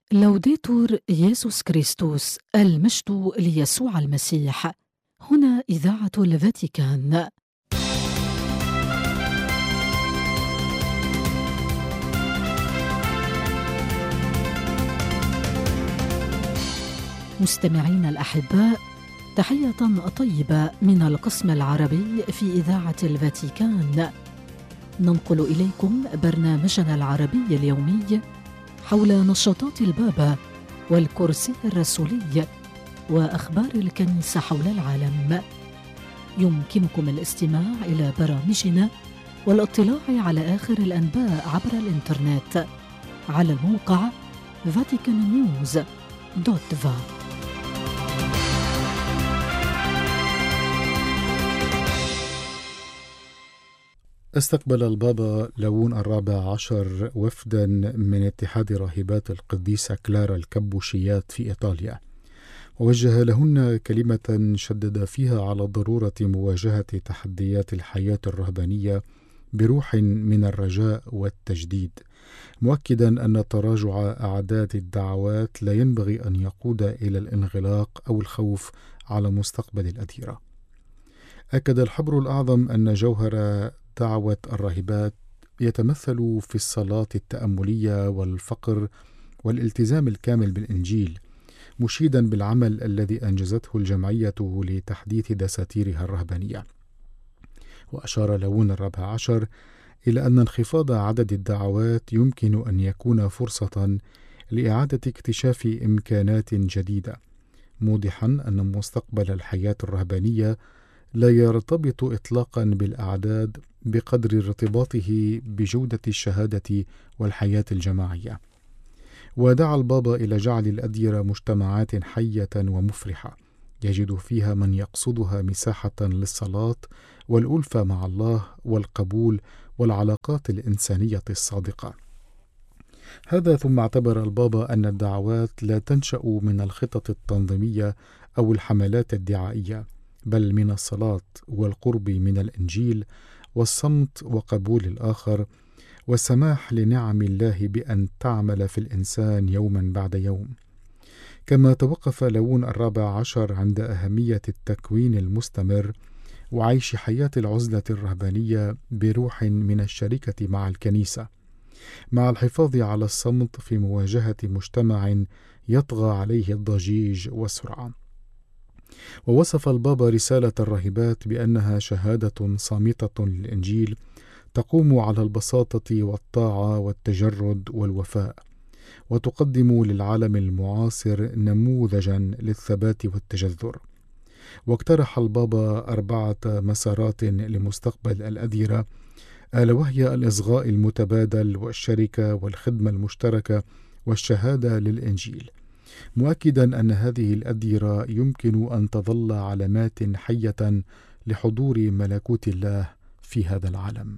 لوديتور يسوع كريستوس، المجد ليسوع المسيح. هنا إذاعة الفاتيكان. مستمعين الأحباء، تحية طيبة من القسم العربي في إذاعة الفاتيكان. ننقل إليكم برنامجنا العربي اليومي حول نشاطات البابا والكرسي الرسولي وأخبار الكنيسة حول العالم. يمكنكم الاستماع إلى برامجنا والاطلاع على آخر الأنباء عبر الإنترنت على الموقع vaticannews.va. استقبل البابا ليون ال14 وفدا من اتحاد راهبات القديسة كلارا الكبوشيات في إيطاليا، ووجه لهن كلمة شدد فيها على ضرورة مواجهة تحديات الحياة الرهبانية بروح من الرجاء والتجديد، مؤكدا أن تراجع أعداد الدعوات لا ينبغي أن يقود إلى الانغلاق أو الخوف على مستقبل الأديرة. أكد الحبر الأعظم أن جوهر دعوة الراهبات يتمثل في الصلاة التأملية والفقر والالتزام الكامل بالإنجيل، مشيدا بالعمل الذي أنجزته الجمعية لتحديث دساتيرها الرهبانية. وأشار ليون ال14 إلى أن انخفاض عدد الدعوات يمكن أن يكون فرصة لإعادة اكتشاف إمكانات جديدة، موضحا أن مستقبل الحياة الرهبانية لا يرتبط إطلاقا بالأعداد بقدر ارتباطه بجودة الشهادة والحياة الجماعية. ودعا البابا إلى جعل الأديرة مجتمعات حية ومفرحة يجد فيها من يقصدها مساحة للصلاة والألفة مع الله والقبول والعلاقات الإنسانية الصادقة. هذا ثم اعتبر البابا أن الدعوات لا تنشأ من الخطط التنظيمية أو الحملات الدعائية، بل من الصلاة والقرب من الإنجيل والصمت وقبول الآخر والسماح لنعم الله بأن تعمل في الإنسان يوما بعد يوم. كما توقف ليون ال14 عند أهمية التكوين المستمر وعيش حياة العزلة الرهبانية بروح من الشركة مع الكنيسة، مع الحفاظ على الصمت في مواجهة مجتمع يطغى عليه الضجيج والسرعة. ووصف البابا رسالة الراهبات بأنها شهادة صامتة للإنجيل تقوم على البساطة والطاعة والتجرد والوفاء، وتقدم للعالم المعاصر نموذجا للثبات والتجذر. واقترح البابا 4 مسارات لمستقبل الأديرة، ألا وهي الإصغاء المتبادل والشركة والخدمة المشتركة والشهادة للإنجيل، مؤكدا أن هذه الأديرة يمكن أن تظل علامات حية لحضور ملكوت الله في هذا العالم.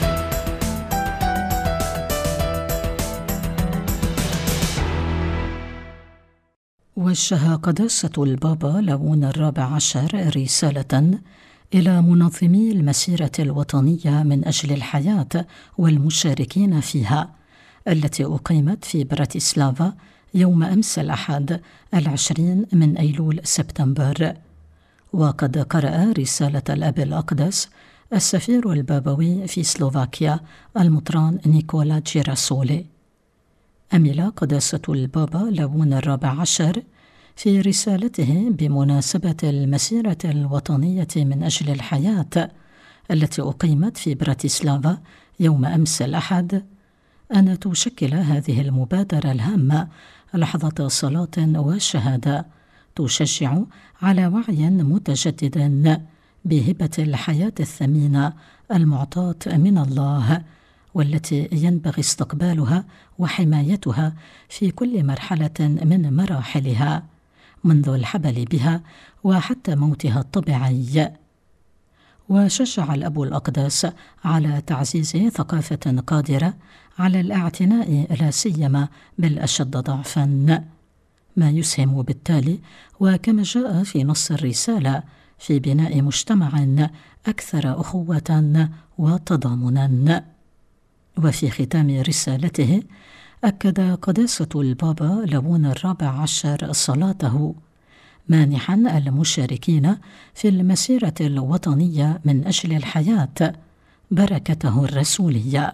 وجه قداسة البابا ليون ال14 رسالة إلى منظمي المسيرة الوطنية من أجل الحياة والمشاركين فيها، التي أقيمت في براتيسلافا يوم أمس الأحد 20 من أيلول سبتمبر. وقد قرأ رسالة الأب الأقدس السفير البابوي في سلوفاكيا المطران نيكولا جيراسولي. أمل قداسة البابا ليون ال14 في رسالته بمناسبة المسيرة الوطنية من أجل الحياة التي أقيمت في براتيسلافا يوم أمس الأحد أن تشكل هذه المبادرة الهامة لحظة صلاة وشهادة تشجع على وعي متجدد بهبة الحياة الثمينة المعطاة من الله، والتي ينبغي استقبالها وحمايتها في كل مرحلة من مراحلها، منذ الحبل بها وحتى موتها الطبيعي. وشجع الأب الأقدس على تعزيز ثقافة قادرة على الاعتناء لا سيما بالأشد ضعفا، ما يسهم بالتالي وكما جاء في نص الرسالة في بناء مجتمع أكثر أخوة وتضامنا. وفي ختام رسالته أكد قداسة البابا ليون الرابع عشر صلاته، مانحا المشاركين في المسيرة الوطنية من أجل الحياة بركته الرسولية.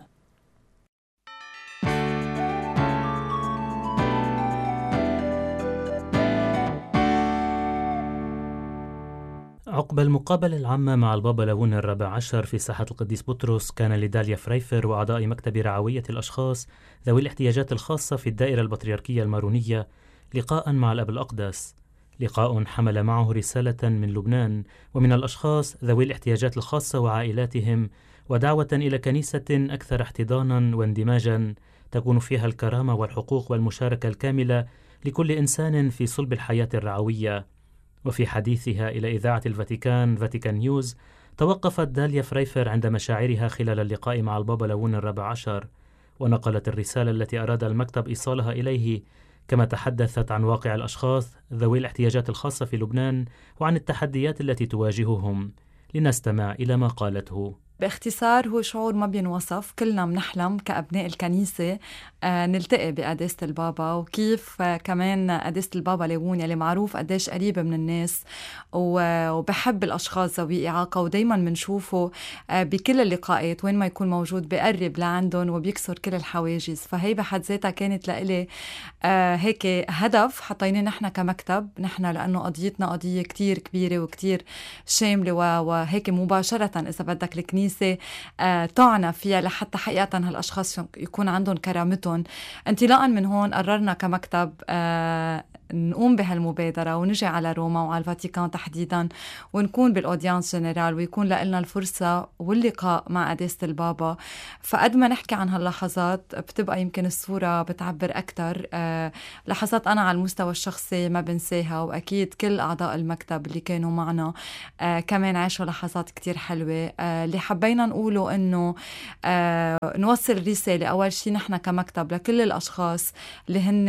عقب المقابلة العامة مع البابا ليون الرابع عشر في ساحة القديس بطرس، كان لداليا فريفر وأعضاء مكتب رعوية الأشخاص ذوي الاحتياجات الخاصة في الدائرة البطريركية المارونية لقاء مع الأب الأقدس، لقاء حمل معه رسالة من لبنان ومن الأشخاص ذوي الاحتياجات الخاصة وعائلاتهم، ودعوة إلى كنيسة أكثر احتضانا واندماجا تكون فيها الكرامة والحقوق والمشاركة الكاملة لكل إنسان في صلب الحياة الرعوية. وفي حديثها إلى إذاعة الفاتيكان فاتيكان نيوز، توقفت داليا فريفر عند مشاعرها خلال اللقاء مع البابا ليون الرابع عشر، ونقلت الرسالة التي أراد المكتب إيصالها إليه، كما تحدثت عن واقع الأشخاص ذوي الاحتياجات الخاصة في لبنان وعن التحديات التي تواجههم. لنستمع إلى ما قالته. باختصار، هو شعور ما بينوصف. كلنا منحلم كأبناء الكنيسة نلتقي بقداسة البابا، وكيف كمان قداسة البابا ليون يلي معروف قديش قريب من الناس وبحب الأشخاص ذوي إعاقة، ودايما منشوفه بكل اللقاءات وين ما يكون موجود بيقرب لعندهم وبيكسر كل الحواجز. فهي بحد ذاتها كانت لإلي هيك هدف حطيناه نحن كمكتب، نحن لأنه قضيتنا قضية كتير كبيرة وكتير شاملة، وهيك مباشرة إذا بدك الكنيسة تعنى فيها لحتى حقيقة هالأشخاص يكون عندهم كرامتهم. انطلاقا من هون قررنا كمكتب نقوم بهالمبادرة ونجي على روما وعلى الفاتيكان تحديدا، ونكون بالأوديانس جنرال، ويكون لنا الفرصة واللقاء مع قداسة البابا. فقد ما نحكي عن هاللحظات بتبقى يمكن الصورة بتعبر أكتر. لحظات أنا على المستوى الشخصي ما بنساها، وأكيد كل أعضاء المكتب اللي كانوا معنا كمان عاشوا لحظات كتير حلوة. اللي حبينا نقوله إنه نوصل رسالة أول شي نحن كمكتب لكل الأشخاص اللي هن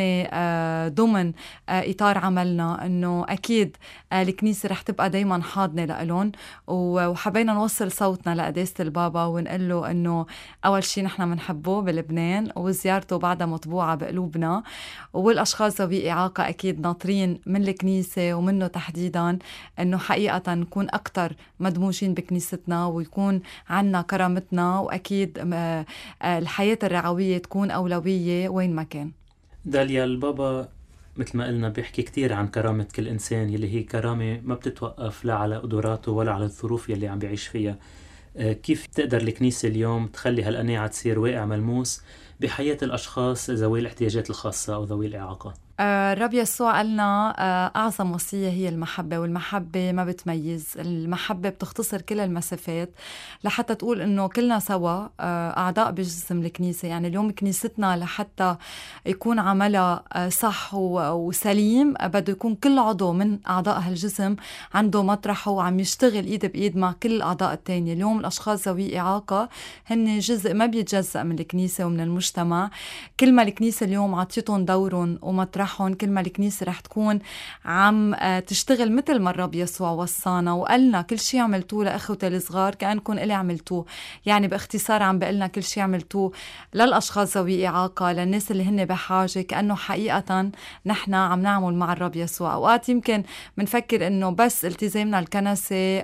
ضمن إطار عملنا، إنه أكيد الكنيسة رح تبقى دايما حاضنة لألون، وحبينا نوصل صوتنا لقداسة البابا ونقول له إنه أول شي نحن منحبه بلبنان، وزيارته بعدها مطبوعة بقلوبنا، والأشخاص ذوي إعاقة أكيد ناطرين من الكنيسة ومنه تحديدا إنه حقيقة نكون أكتر مدموجين بكنيستنا، ويكون عنا كرامتنا، وأكيد الحياة الرعوية تكون أولوية وين ما كان. داليا، البابا مثل ما قلنا بيحكي كتير عن كرامة كل إنسان، يلي هي كرامة ما بتتوقف لا على قدراته ولا على الظروف يلي عم بيعيش فيها. كيف تقدر الكنيسة اليوم تخلي هالقناعة تصير واقع ملموس بحياة الأشخاص ذوي الاحتياجات الخاصة أو ذوي الإعاقة؟ الرب يسوع قالنا أعظم وصية هي المحبة، والمحبة ما بتميز. المحبة بتختصر كل المسافات لحتى تقول إنه كلنا سوا أعضاء بجسم الكنيسة. يعني اليوم كنيستنا لحتى يكون عملها صح وسليم بده يكون كل عضو من أعضاء هالجسم عنده مطرحه وعم يشتغل إيد بإيد مع كل الأعضاء التانية. اليوم الأشخاص ذوي إعاقة هن جزء ما بيتجزأ من الكنيسة ومن المجتمع. كل ما الكنيسة اليوم عطيتهم دورهم ومطرحهم، كل ما الكنيسة رح تكون عم تشتغل مثل ما الرب يسوع وصانا وقالنا كل شيء عملتوه لأخوتي الصغار كأنكم إلي عملتوه. يعني باختصار عم بقلنا كل شيء عملتوه للأشخاص ذوي إعاقة، للناس اللي هن بحاجة، كأنه حقيقة نحن عم نعمل مع الرب يسوع. أوقات يمكن منفكر إنه بس التزامنا الكنسة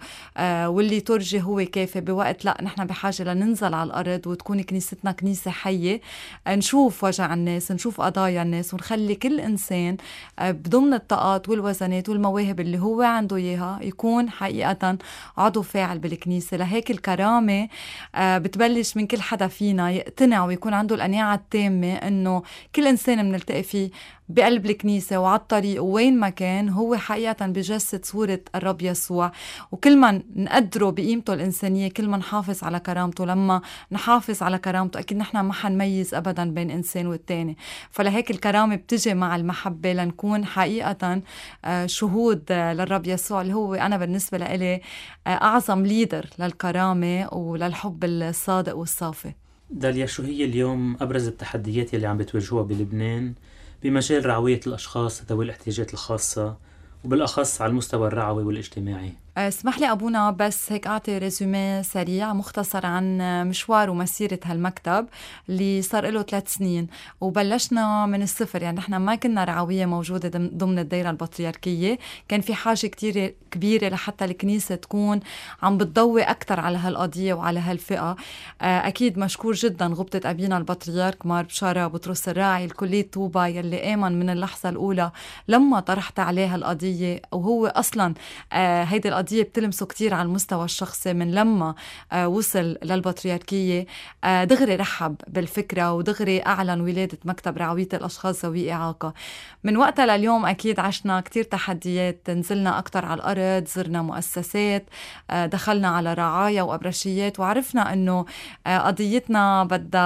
واللي ترجي هو كافي، بوقت لا، نحن بحاجة لننزل على الأرض وتكون كنيستنا كنيسة حية، نشوف وجع الناس، نشوف قضايا الناس، ونخلي كل إنسان بضمن الطاقات والوزنات والمواهب اللي هو عنده إياها يكون حقيقة عضو فاعل بالكنيسة. لهيك الكرامة بتبلش من كل حدا فينا يقتنع ويكون عنده القناعة التامة إنه كل إنسان منلتقي فيه بقلب الكنيسة وعلى الطريق وين ما كان هو حقيقة بجسد صورة الرب يسوع. وكل ما نقدره بقيمته الإنسانية كل ما نحافظ على كرامته. لما نحافظ على كرامته أكيد نحن ما حنميز أبدا بين إنسان والتاني. فلهيك الكرامة بتجي مع المحبة لنكون حقيقة شهود للرب يسوع اللي هو أنا بالنسبة لإلي أعظم ليدر للكرامة وللحب الصادق والصافي. داليا، شو هي اليوم أبرز التحديات اللي عم بتواجهوها بلبنان بمجال رعوية الأشخاص ذوي الاحتياجات الخاصة، وبالأخص على المستوى الرعوي والاجتماعي؟ اسمح لي أبونا بس هيك أعطي ريزومي سريع مختصر عن مشوار ومسيرة هالمكتب اللي صار له 3 سنين، وبلشنا من الصفر. يعني نحن ما كنا رعوية موجودة ضمن الدائرة البطريركية، كان في حاجة كتير كبيرة لحتى الكنيسة تكون عم بتضوي أكتر على هالقضية وعلى هالفئة. أكيد مشكور جدا غبطة أبينا البطريرك مار بشارة بطرس الراعي الكلية طوبة يلي آمن من اللحظة الأولى لما طرحت عليه هالقضية، وهو أصلا هيدي القضية بتلمسه كتير على المستوى الشخصي. من لما وصل للبطريركية دغري رحب بالفكرة ودغري أعلن ولادة مكتب رعوية الأشخاص ذوي إعاقة. من وقتها لليوم أكيد عشنا كتير تحديات، نزلنا أكتر على الأرض، زرنا مؤسسات، دخلنا على رعاية وأبرشيات، وعرفنا أنه قضيتنا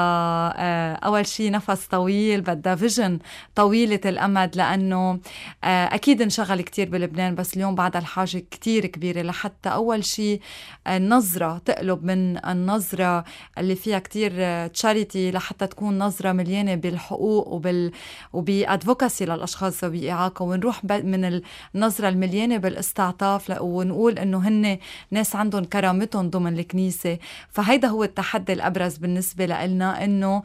بدها أول شيء نفس طويل، بدها فيجن طويلة الأمد، لأنه أكيد انشغل كتير بلبنان، بس اليوم بعد الحاجة كتير كبيرة لحتى أول شيء النظرة تقلب من النظرة اللي فيها كتير تشاريتي لحتى تكون نظرة مليانة بالحقوق وبأدفوكاسي للأشخاص ذوي إعاقة، ونروح من النظرة المليانة بالاستعطاف ونقول إنه هن ناس عندهم كرامتهم ضمن الكنيسة. فهيدا هو التحدي الأبرز بالنسبة لنا، إنه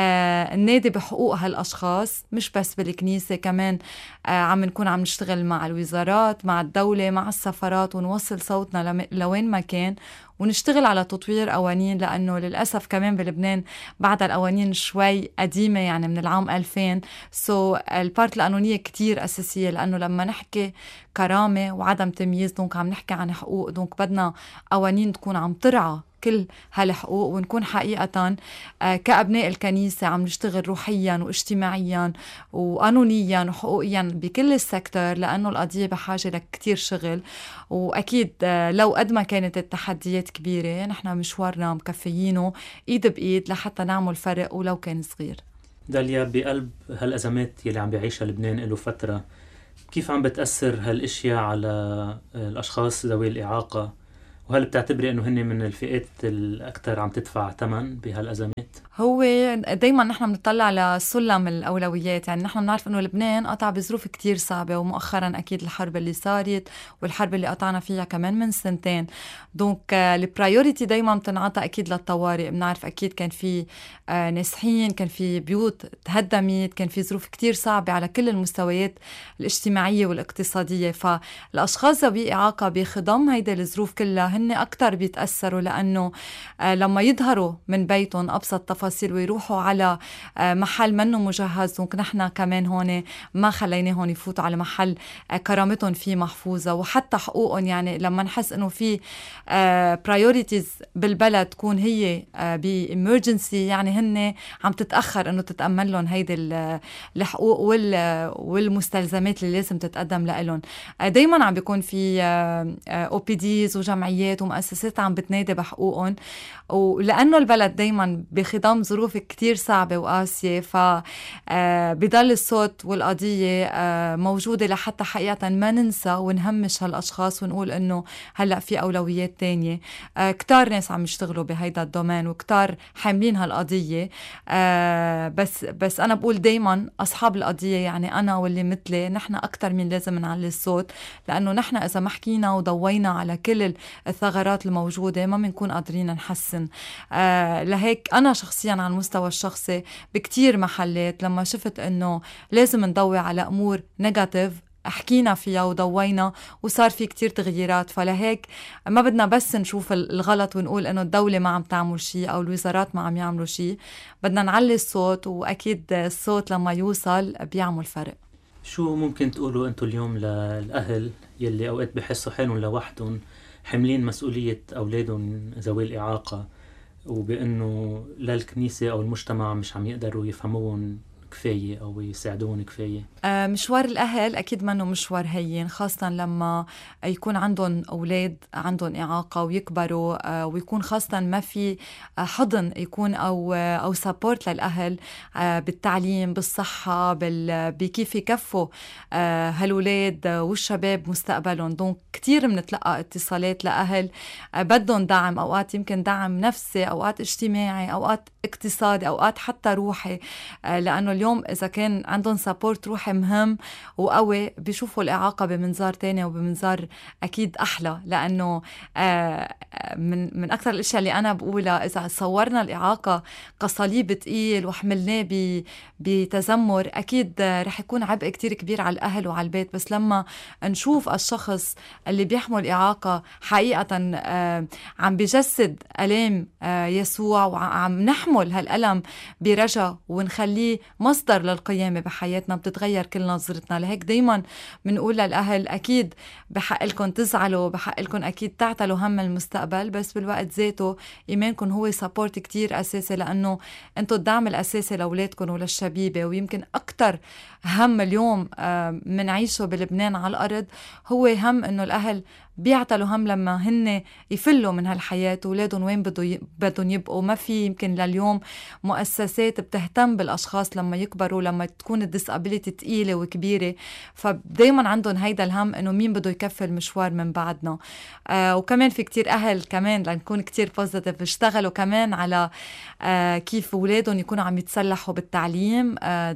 النادي بحقوق هالأشخاص مش بس بالكنيسة، كمان عم نكون عم نشتغل مع الوزارات، مع الدولة، مع السفارات، ونوصل صوتنا لوين ما كان، ونشتغل على تطوير قوانين، لأنه للأسف كمان بلبنان بعد القوانين شوي قديمة، يعني من العام 2000. البارت القانونية كتير أساسية، لأنه لما نحكي كرامة وعدم تمييز دونك عم نحكي عن حقوق، دونك بدنا قوانين تكون عم ترعى كل هالحقوق، ونكون حقيقة كأبناء الكنيسة عم نشتغل روحيا واجتماعيا وقانونيا وحقوقيا بكل السيكتور، لأنه القضية بحاجة لكتير شغل. وأكيد لو قد ما كانت التحديات كبيرة، نحن مشوارنا مكفيينه إيد بإيد لحتى نعمل فرق ولو كان صغير. داليا، بقلب هالأزمات يلي عم بيعيشها لبنان له فترة، كيف عم بتأثر هالاشياء على الأشخاص ذوي الإعاقة؟ وهل بتعتبري أنه هن من الفئات الأكثر عم تدفع ثمن بهالأزمات؟ هو دايما نحن بنطلع لسلم الأولويات. يعني نحن بنعرف أنه لبنان قطع بظروف كتير صعبة، ومؤخرا أكيد الحرب اللي صارت والحرب اللي قطعنا فيها كمان من 2 سنين. دونك البرايوريتي دايما بتنعطى أكيد للطوارئ. بنعرف أكيد كان في نازحين، كان في بيوت تهدمت، كان في ظروف كتير صعبة على كل المستويات الاجتماعية والاقتصادية. فالأشخاص ذوي إعاقة بخضم هيدا الظروف كلها هن أكتر بيتأثروا، لأنه لما يظهروا من بيتهم أبسط تفاصيل ويروحوا على محل منه مجهز، دونك نحن كمان هون ما خليناهم يفوتوا على محل كرامتهم فيه محفوظة وحتى حقوقهم. يعني لما نحس انه في برايوريتيز بالبلد تكون هي بإمرجنسي، يعني هن عم تتأخر انه تتأمل لهم هيدي الحقوق والمستلزمات اللي لازم تتقدم لهم. دايما عم بيكون في OPDs وجمعيات ومؤسسات عم بتنادي بحقوقهم، ولأنه البلد دايما بخضم ظروف كتير صعبة وقاسية، فبضل الصوت والقضية موجودة لحتى حقيقة ما ننسى ونهمش هالأشخاص ونقول إنه هلأ في أولويات تانية. كتار ناس عم يشتغلوا بهيدا الدومين وكتار حاملين هالقضية، بس أنا بقول دايما أصحاب القضية، يعني أنا واللي مثلي، نحن أكتر من لازم نعلي الصوت، لأنه نحن إذا ما حكينا وضوينا على كل الثغرات الموجودة ما بنكون قادرين نحسن. لهيك أنا شخصياً على المستوى الشخصي بكتير محلات لما شفت إنه لازم نضوي على أمور نيجاتيف حكينا فيها وضوينا وصار في كتير تغييرات. فلهيك ما بدنا بس نشوف الغلط ونقول إنه الدولة ما عم تعمل شيء أو الوزارات ما عم يعملوا شيء، بدنا نعلي الصوت، وأكيد الصوت لما يوصل بيعمل فرق. شو ممكن تقولوا أنتوا اليوم للأهل يلي أوقات بحسوا حالهم لوحدهم حملين مسؤولية أولادهم ذوي الإعاقة، وبأنه لا الكنيسة أو المجتمع مش عم يقدروا يفهموهم كفاية أو يساعدون كفاية؟ مشوار الأهل أكيد منه مشوار هين، خاصة لما يكون عندهم أولاد عندهم إعاقة ويكبروا، ويكون خاصة ما في حضن يكون أو سابورت للأهل بالتعليم، بالصحة، بكيف يكفوا هالولاد والشباب مستقبلهم. دونك كتير منتلقى اتصالات لأهل بدهم دعم، أوقات يمكن دعم نفسي، أوقات اجتماعي، أوقات اقتصادي، أوقات حتى روحي، لأنه اليوم إذا كان عندهم سابورت روحي مهم وقوي بيشوفوا الإعاقة بمنظار تاني وبمنظار أكيد أحلى. لأنه من أكثر الأشياء اللي أنا بقولها إذا صورنا الإعاقة كصليب تقيل وحملناه بتذمر أكيد رح يكون عبء كتير كبير على الأهل وعلى البيت. بس لما نشوف الشخص اللي بيحمل إعاقة حقيقة عم بيجسد ألام يسوع وعم نحمل هالألم برجا ونخليه مصدر للقيامة بحياتنا، بتتغير كل نظرتنا. لهيك دايما بنقول للأهل أكيد بحق لكم تزعلوا، بحق لكم أكيد تعتلوا هم المستقبل، بس بالوقت ذاته إيمانكم هو سابورت كتير أساسي، لأنه أنتوا الدعم الأساسي لأولادكم وللشبيبة. ويمكن أكتر هم اليوم منعيشه بلبنان على الأرض هو هم إنه الأهل بيعتلوا هم لما هن يفلوا من هالحياة وولادهم وين بدهم يبقوا. ما في يمكن لليوم مؤسسات بتهتم بالأشخاص لما يكبروا، لما تكون الديسابيليتي تقيلة وكبيرة، فدايما عندهم هيدا الهم إنه مين بده يكفي المشوار من بعدنا. وكمان في كتير أهل كمان لنكون كتير بوزيتيف بيشتغلوا كمان على كيف ولادهم يكونوا عم يتسلحوا بالتعليم.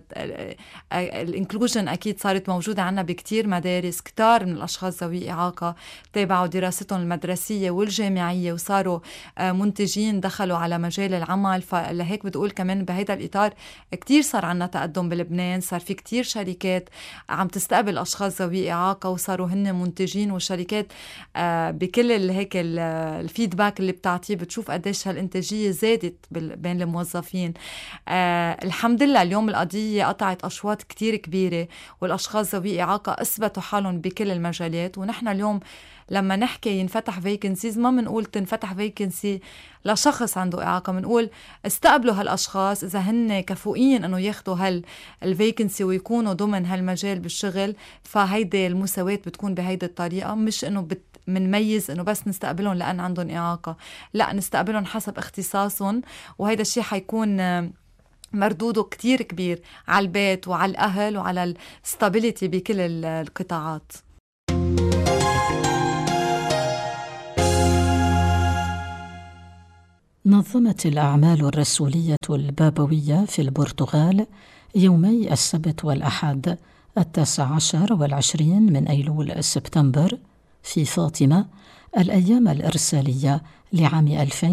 الانكلوجن أكيد صارت موجودة عنا بكتير مدارس. كتار من الأشخاص ذوي إعاقة تابعوا دراستهم المدرسية والجامعية وصاروا منتجين، دخلوا على مجال العمل. فلهيك بتقول كمان بهيدا الإطار كتير صار عنا تقدم بلبنان، صار في كتير شركات عم تستقبل أشخاص ذوي إعاقة وصاروا هن منتجين. والشركات بكل هيك الفيدباك اللي بتعطيه بتشوف قديش هالإنتاجية زادت بين الموظفين. الحمد لله اليوم القضية قطعت أشواط كتير كبيرة والأشخاص ذوي إعاقة أثبتوا حالهم بكل المجالات. ونحن اليوم لما نحكي ينفتح فيكنسيز ما منقول تنفتح فيكنسي لشخص عنده إعاقة، منقول استقبلوا هالأشخاص إذا هن كفؤين أنه ياخدوا هالفيكنسي ويكونوا ضمن هالمجال بالشغل. فهيدي المساواة بتكون بهيدي الطريقة، مش أنه منميز أنه بس نستقبلهم لأن عندهم إعاقة، لا نستقبلهم حسب اختصاصهم. وهيدا الشيء حيكون مردوده كتير كبير على البيت وعلى الأهل وعلى الستابيليتي بكل القطاعات. نظمت الأعمال الرسولية البابوية في البرتغال يومي السبت والأحد 19 و20 من أيلول سبتمبر في فاطمة الأيام الإرسالية لعام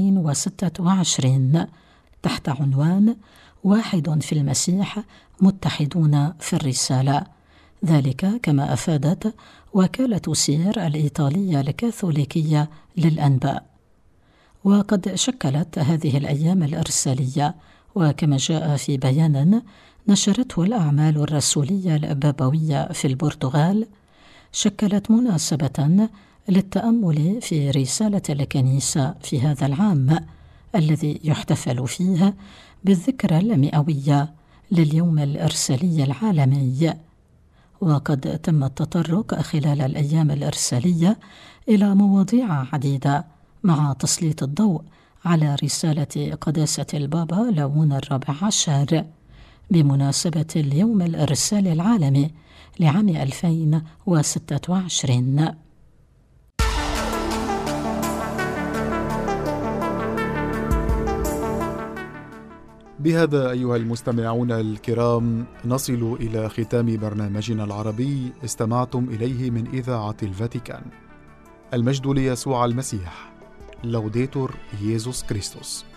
2026 تحت عنوان واحد في المسيح متحدون في الرسالة. ذلك كما أفادت وكالة سير الإيطالية الكاثوليكية للأنباء. وقد شكلت هذه الأيام الإرسالية، وكما جاء في بيان نشرته الأعمال الرسولية البابوية في البرتغال، شكلت مناسبة للتأمل في رسالة الكنيسة في هذا العام الذي يحتفل فيه بالذكرى المئوية لليوم الإرسالي العالمي. وقد تم التطرق خلال الأيام الإرسالية إلى مواضيع عديدة مع تسليط الضوء على رسالة قداسة البابا لاون الرابع عشر بمناسبة اليوم الإرسالي العالمي لعام 2026. بهذا أيها المستمعون الكرام نصل إلى ختام برنامجنا العربي استمعتم إليه من إذاعة الفاتيكان. المجد ليسوع المسيح. لوديتور ييسوس كريستوس.